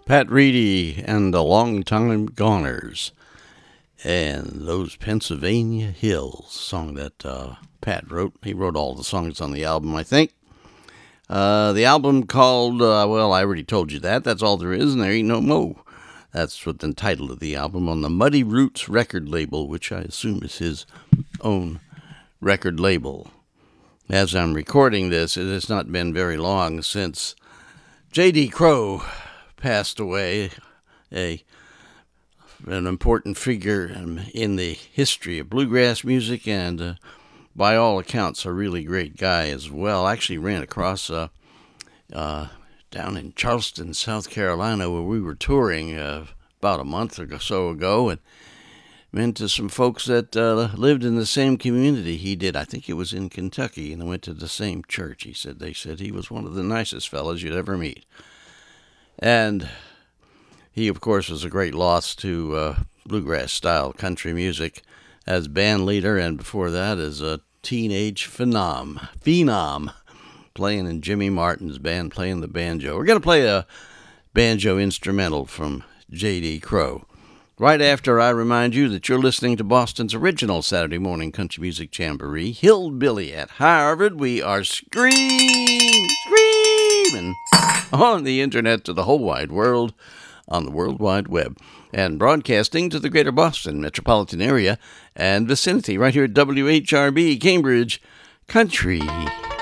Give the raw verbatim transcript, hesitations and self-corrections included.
Pat Reedy and the Longtime Goners, and those Pennsylvania Hills, song that uh, Pat wrote. He wrote all the songs on the album, I think. Uh, the album called, uh, well, I already told you that. That's all there is, and there ain't no mo. That's what the title of the album on the Muddy Roots record label, which I assume is his own record label. As I'm recording this, it has not been very long since J D. Crowe passed away, a an important figure in the history of bluegrass music, and uh, by all accounts, a really great guy as well. I actually ran across uh, uh, down in Charleston, South Carolina, where we were touring uh, about a month or so ago, and went to some folks that uh, lived in the same community he did. I think it was in Kentucky, and I went to the same church. He said they said he was one of the nicest fellas you'd ever meet. And he, of course, was a great loss to uh, bluegrass-style country music as band leader, and before that as a teenage phenom, phenom, playing in Jimmy Martin's band, playing the banjo. We're going to play a banjo instrumental from J D. Crowe right after I remind you that you're listening to Boston's original Saturday morning country music jamboree, Hillbilly at Harvard. We are scream, screaming on the internet to the whole wide world, on the World Wide Web, and broadcasting to the greater Boston metropolitan area and vicinity right here at W H R B, Cambridge Country